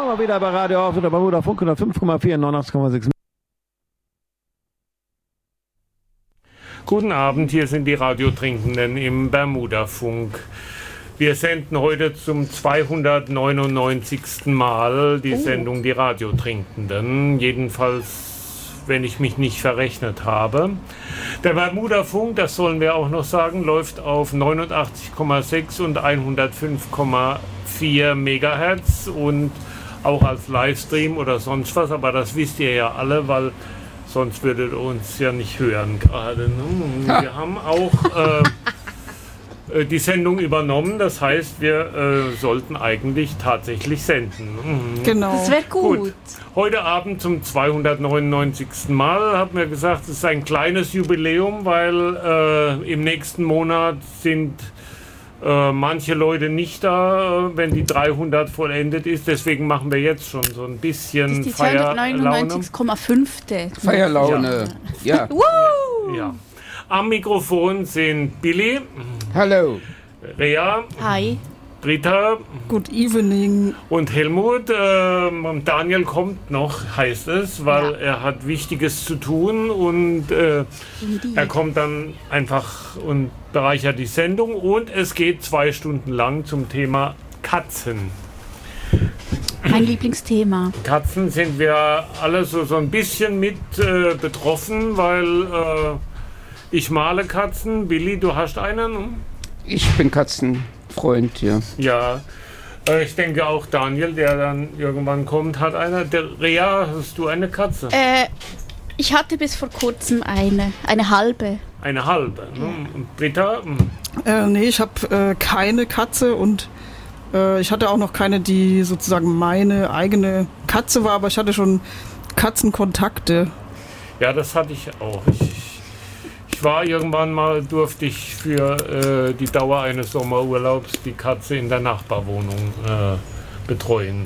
wir wieder bei Radio auf oder Bermuda Funk 105,4, 89,6. Guten Abend, hier sind die Radiotrinkenden im Bermuda-Funk. Wir senden heute zum 299. Mal die Sendung Die Radiotrinkenden. Jedenfalls, wenn ich mich nicht verrechnet habe. Der Bermuda-Funk, das sollen wir auch noch sagen, läuft auf 89,6 und 105,4 Megahertz und auch als Livestream oder sonst was. Aber das wisst ihr ja alle, weil sonst würdet ihr uns ja nicht hören gerade. Wir haben auch die Sendung übernommen. Das heißt, wir sollten eigentlich tatsächlich senden. Genau. Das wäre gut. Heute Abend zum 299. Mal haben wir gesagt, es ist ein kleines Jubiläum, weil im nächsten Monat sind manche Leute nicht da, wenn die 300 vollendet ist. Deswegen machen wir jetzt schon so ein bisschen Das ist die 299,5. Feierlaune. Ja. Ja. Am Mikrofon sind Billy. Hallo. Rea. Hi. Britta. Good evening. Und Helmut. Daniel kommt noch, heißt es, weil er hat Wichtiges zu tun und er kommt dann einfach und bereichert die Sendung und es geht 2 Stunden lang zum Thema Katzen. Mein Lieblingsthema. Katzen sind wir alle so ein bisschen mit betroffen, weil ich male Katzen. Billy, du hast einen? Ich bin Katzenfreund, ja. Ja. Ich denke auch Daniel, der dann irgendwann kommt, hat eine. Der Rea, hast du eine Katze? Ich hatte bis vor kurzem eine halbe. Eine halbe. Ne? Und Britta? Nee, ich habe keine Katze und ich hatte auch noch keine, die sozusagen meine eigene Katze war, aber ich hatte schon Katzenkontakte. Ja, das hatte ich auch. Ich war irgendwann mal, durfte ich für die Dauer eines Sommerurlaubs die Katze in der Nachbarwohnung betreuen.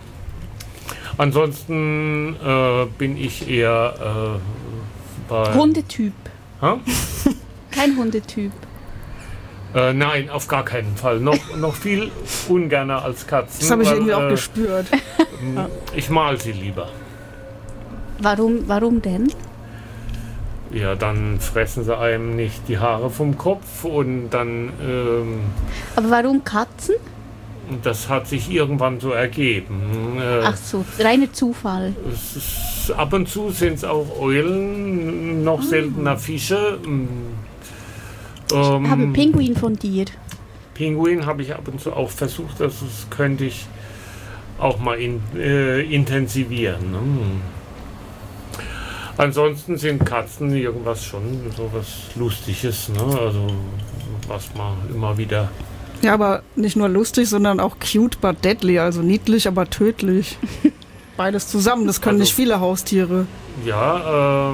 Ansonsten bin ich eher bei... Hundetyp. Ha? Kein Hundetyp. Nein, auf gar keinen Fall. Noch viel ungerner als Katzen. Das habe ich irgendwie auch gespürt. Ich mal sie lieber. Warum denn? Ja, dann fressen sie einem nicht die Haare vom Kopf und dann... Aber warum Katzen? Das hat sich irgendwann so ergeben. Ach so, reiner Zufall. Ab und zu sind es auch Eulen, noch seltener Fische. Ich habe einen Pinguin von dir. Pinguin habe ich ab und zu auch versucht, das könnte ich auch mal intensivieren. Ne? Ansonsten sind Katzen irgendwas schon so was Lustiges, ne? Also was man immer wieder... Ja, aber nicht nur lustig, sondern auch cute but deadly, also niedlich, aber tödlich. Beides zusammen, das können Also, nicht viele Haustiere. Ja,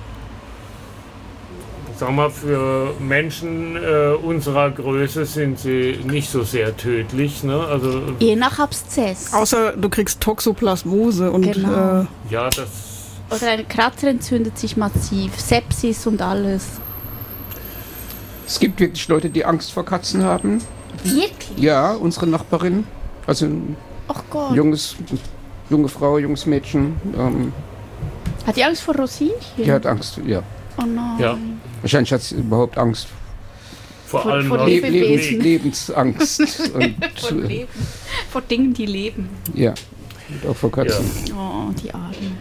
sagen wir, für Menschen unserer Größe sind sie nicht so sehr tödlich, ne? Also, Je nach Abszess. Außer du kriegst Toxoplasmose und Genau. ja, das... Oder ein Kratzer entzündet sich massiv. Sepsis und alles. Es gibt wirklich Leute, die Angst vor Katzen haben. Wirklich? Ja, unsere Nachbarin, also ein Ach Gott. junge Frau, junges Mädchen, Hat die Angst vor Rosinchen? die hat Angst, ja. Oh nein. Ja. Wahrscheinlich hat sie überhaupt Angst. Vor Vor- allem vor aus- Lebewesen. Lebensangst. Und, Vor Leben. Vor Dingen, die leben. ja, und auch vor Katzen. Oh, die Armen.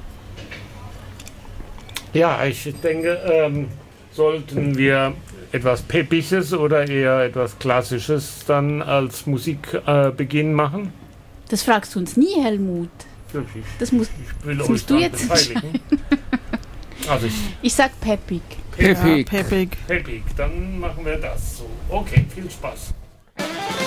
Ja, ich denke, sollten wir etwas Peppiges oder eher etwas Klassisches dann als Musikbeginn machen? Das fragst du uns nie, Helmut. Das musst du daran jetzt beteiligen. Also Ich sag peppig. Peppig. Peppig. Peppig, dann machen wir das so. Okay, viel Spaß.